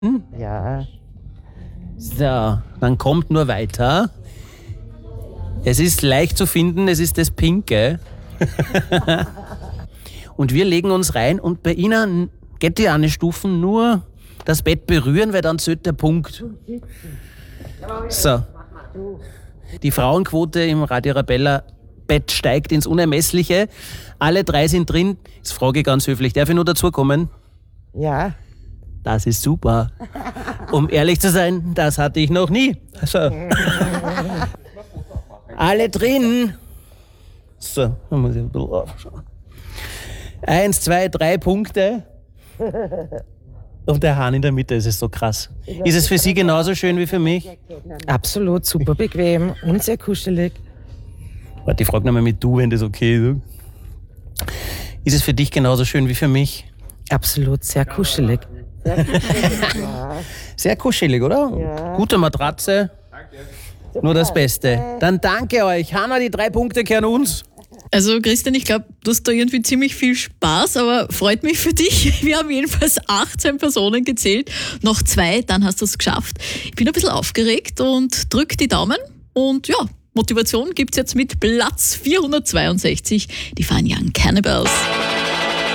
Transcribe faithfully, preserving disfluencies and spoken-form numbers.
Hm? Ja. So, dann kommt nur weiter. Es ist leicht zu finden, es ist das Pinke. Und wir legen uns rein und bei Ihnen geht die eine Stufen nur das Bett berühren, weil dann zählt der Punkt. So. Die Frauenquote im Radio Arabella Bett steigt ins Unermessliche. Alle drei sind drin. Jetzt frage ich ganz höflich, darf ich nur dazukommen? Ja. Das ist super. Um ehrlich zu sein, das hatte ich noch nie. Also. Alle drin. So, da muss ich ein bisschen aufschauen. Eins, zwei, drei Punkte. Und der Hahn in der Mitte, das ist so krass. Ist es für Sie genauso schön wie für mich? Absolut, super bequem und sehr kuschelig. Warte, ich frage nochmal mit du, wenn das okay ist. Ist es für dich genauso schön wie für mich? Absolut, sehr kuschelig. Sehr kuschelig, oder? Ja. Gute Matratze. Nur das Beste. Dann danke euch. Hanna, die drei Punkte gehören uns. Also Christian, ich glaube, du hast da irgendwie ziemlich viel Spaß, aber freut mich für dich. Wir haben jedenfalls achtzehn Personen gezählt. Noch zwei, dann hast du es geschafft. Ich bin ein bisschen aufgeregt und drück die Daumen. Und ja, Motivation gibt's jetzt mit Platz vierhundertzweiundsechzig, die Fine Young Cannibals.